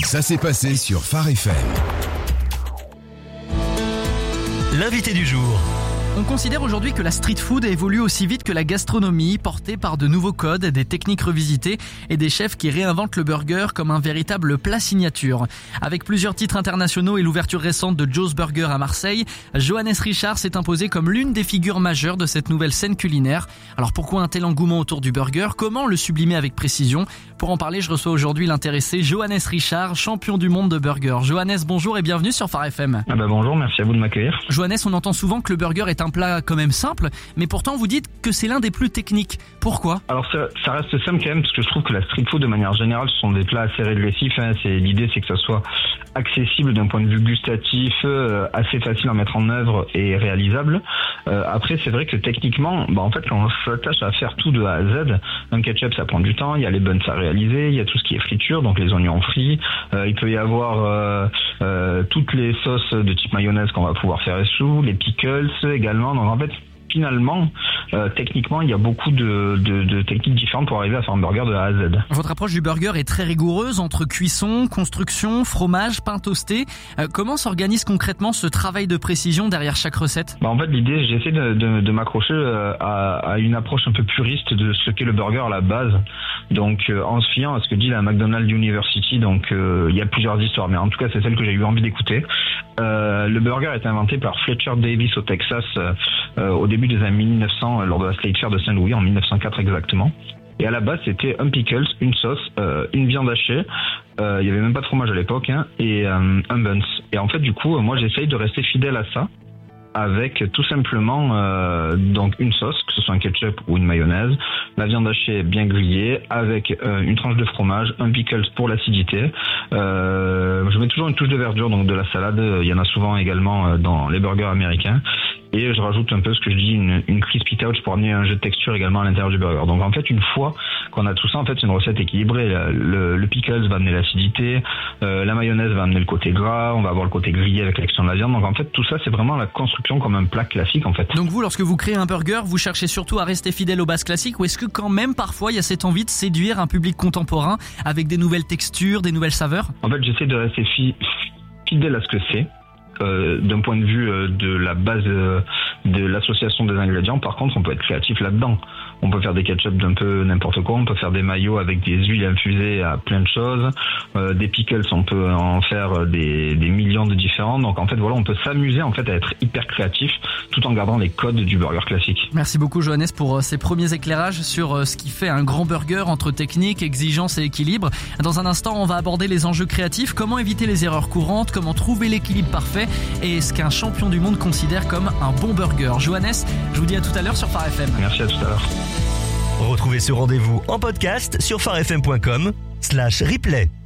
Ça s'est passé sur Phare FM. L'invité du jour. On considère aujourd'hui que la street food évolue aussi vite que la gastronomie, portée par de nouveaux codes, des techniques revisitées et des chefs qui réinventent le burger comme un véritable plat signature. Avec plusieurs titres internationaux et l'ouverture récente de Joe's Burger à Marseille, Johannes Richard s'est imposé comme l'une des figures majeures de cette nouvelle scène culinaire. Alors pourquoi un tel engouement autour du burger ? Comment le sublimer avec précision ? Pour en parler, je reçois aujourd'hui l'intéressé Johannes Richard, champion du monde de burger. Johannes, bonjour et bienvenue sur Phare FM. Bonjour, merci à vous de m'accueillir. Johannes, on entend souvent que le burger est un plat quand même simple, mais pourtant vous dites que c'est l'un des plus techniques. Pourquoi ? Alors ça reste simple quand même, parce que je trouve que la street food de manière générale, ce sont des plats assez régressifs. L'idée c'est que ça soit accessible d'un point de vue gustatif, assez facile à mettre en œuvre et réalisable. Après c'est vrai que techniquement, en fait quand on s'attache à faire tout de A à Z, un ketchup ça prend du temps, il y a les buns à réaliser, il y a tout ce qui est friture, donc les oignons frits, il peut y avoir toutes les sauces de type mayonnaise qu'on va pouvoir faire sous, les pickles également. Donc en fait, finalement, techniquement, il y a beaucoup de techniques différentes pour arriver à faire un burger de A à Z. Votre approche du burger est très rigoureuse entre cuisson, construction, fromage, pain toasté. Comment s'organise concrètement ce travail de précision derrière chaque recette ? En fait, l'idée, j'essaie de m'accrocher à une approche un peu puriste de ce qu'est le burger à la base. Donc, en se fiant à ce que dit la McDonald's University, donc il y a plusieurs histoires, mais en tout cas, c'est celle que j'ai eu envie d'écouter. Le burger a été inventé par Fletcher Davis au Texas au début des années 1900 lors de la State Fair de Saint-Louis en 1904 exactement. Et à la base c'était un pickles, une sauce, une viande hachée, il y avait même pas de fromage à l'époque, et un buns. Et en fait du coup moi j'essaye de rester fidèle à ça, avec tout simplement donc une sauce, que ce soit un ketchup ou une mayonnaise, la viande hachée bien grillée, avec une tranche de fromage, un pickles pour l'acidité. Je mets toujours une touche de verdure, donc de la salade, il y en a souvent également dans les burgers américains. Et je rajoute un peu ce que je dis, une crispy touch pour amener un jeu de texture également à l'intérieur du burger. Donc en fait, une fois qu'on a tout ça, en fait, c'est une recette équilibrée. Le pickles va amener l'acidité, la mayonnaise va amener le côté gras, on va avoir le côté grillé avec l'action de la viande. Donc en fait, tout ça, c'est vraiment la construction comme un plat classique en fait. Donc vous, lorsque vous créez un burger, vous cherchez surtout à rester fidèle aux bases classiques, ou est-ce que quand même parfois il y a cette envie de séduire un public contemporain avec des nouvelles textures, des nouvelles saveurs ? En fait, j'essaie de rester fidèle à ce que c'est. D'un point de vue de la base de l'association des ingrédients, par contre on peut être créatif là-dedans. On peut faire des ketchup d'un peu n'importe quoi, on peut faire des mayo avec des huiles infusées à plein de choses, des pickles on peut en faire des millions de différents. Donc en fait voilà, on peut s'amuser en fait à être hyper créatif tout en gardant les codes du burger classique. Merci beaucoup Johannes pour ces premiers éclairages sur ce qui fait un grand burger entre technique, exigence et équilibre. Dans un instant on va aborder les enjeux créatifs, comment éviter les erreurs courantes, comment trouver l'équilibre parfait et ce qu'un champion du monde considère comme un bon burger. Johannes, je vous dis à tout à l'heure sur Phare FM. Merci, à tout à l'heure. Retrouvez ce rendez-vous en podcast sur pharefm.com/replay.